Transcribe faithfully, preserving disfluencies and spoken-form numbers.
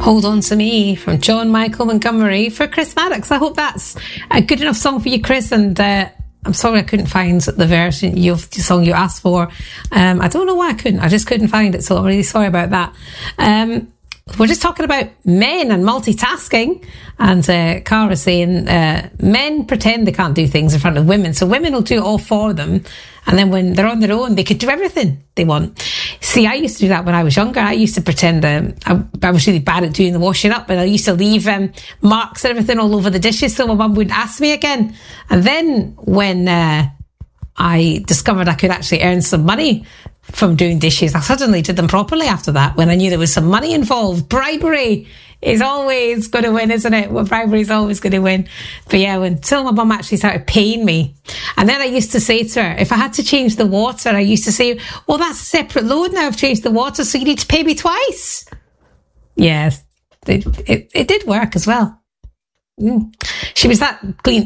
Hold On To Me from John Michael Montgomery for Chris Maddox. I hope that's a good enough song for you, Chris, and uh, I'm sorry I couldn't find the version of the song you asked for. Um, I don't know why I couldn't. I just couldn't find it, so I'm really sorry about that. Um, we're just talking about men and multitasking, and uh, Cara was saying uh, men pretend they can't do things in front of women, so women will do it all for them, and then when they're on their own, they could do everything they want. See, I used to do that when I was younger. I used to pretend um, I, I was really bad at doing the washing up, and I used to leave um, marks and everything all over the dishes so my mum wouldn't ask me again. And then when uh, I discovered I could actually earn some money from doing dishes, I suddenly did them properly after that, when I knew there was some money involved. Bribery is always going to win, isn't it? Well, bribery is always going to win. But yeah, until my mum actually started paying me. And then I used to say to her, if I had to change the water, I used to say, well, that's a separate load now. I've changed the water, so you need to pay me twice. Yes, it, it, it did work as well. Mm. She was that clean.